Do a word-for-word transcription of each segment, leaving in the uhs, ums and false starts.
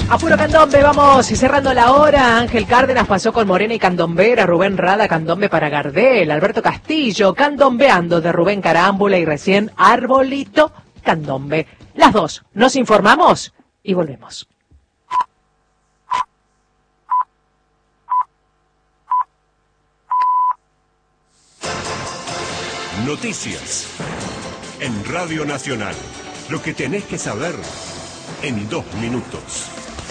A puro candombe, vamos y cerrando la hora. Ángel Cárdenas pasó con Morena y Candombera, Rubén Rada, candombe para Gardel, Alberto Castillo, candombeando de Rubén Carámbula y recién Arbolito, candombe. Las dos, nos informamos y volvemos. Noticias en Radio Nacional. Lo que tenés que saber en dos minutos.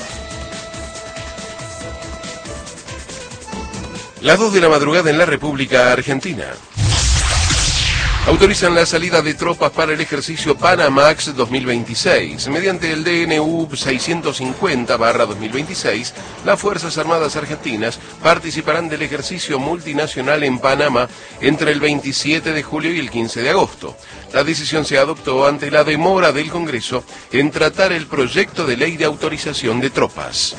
Las dos de la madrugada en la República Argentina. Autorizan la salida de tropas para el ejercicio Panamax dos mil veintiséis. Mediante el D N U seiscientos cincuenta barra dos mil veintiséis, las Fuerzas Armadas Argentinas participarán del ejercicio multinacional en Panamá entre el veintisiete de julio y el quince de agosto. La decisión se adoptó ante la demora del Congreso en tratar el proyecto de ley de autorización de tropas.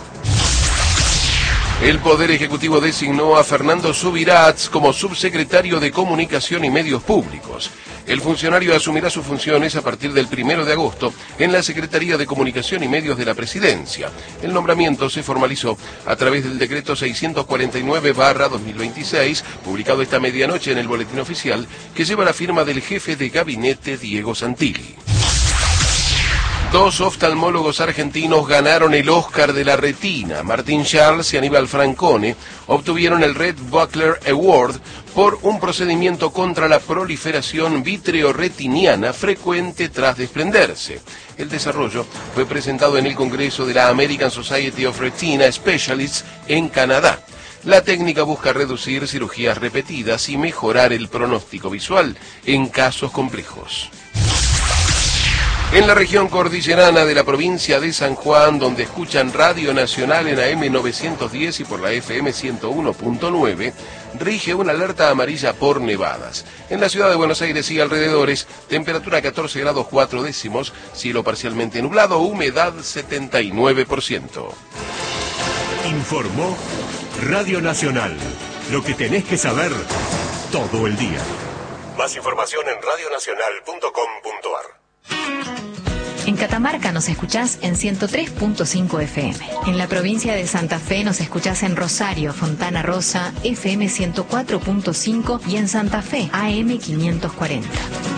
El Poder Ejecutivo designó a Fernando Subirats como subsecretario de Comunicación y Medios Públicos. El funcionario asumirá sus funciones a partir del primero de agosto en la Secretaría de Comunicación y Medios de la Presidencia. El nombramiento se formalizó a través del decreto seiscientos cuarenta y nueve barra dos mil veintiséis, publicado esta medianoche en el Boletín Oficial, que lleva la firma del jefe de gabinete Diego Santilli. Dos oftalmólogos argentinos ganaron el Oscar de la retina. Martín Charles y Aníbal Francone obtuvieron el Red Buckler Award por un procedimiento contra la proliferación vitreoretiniana frecuente tras desprenderse. El desarrollo fue presentado en el Congreso de la American Society of Retina Specialists en Canadá. La técnica busca reducir cirugías repetidas y mejorar el pronóstico visual en casos complejos. En la región cordillerana de la provincia de San Juan, donde escuchan Radio Nacional en A M novecientos diez y por la F M ciento uno punto nueve, rige una alerta amarilla por nevadas. En la ciudad de Buenos Aires y alrededores, temperatura catorce grados cuatro décimos, cielo parcialmente nublado, humedad setenta y nueve por ciento. Informó Radio Nacional. Lo que tenés que saber todo el día. Más información en radio nacional punto com punto ar. En Catamarca nos escuchás en ciento tres punto cinco F M. En la provincia de Santa Fe nos escuchás en Rosario, Fontana Rosa, F M ciento cuatro punto cinco y en Santa Fe, A M quinientos cuarenta.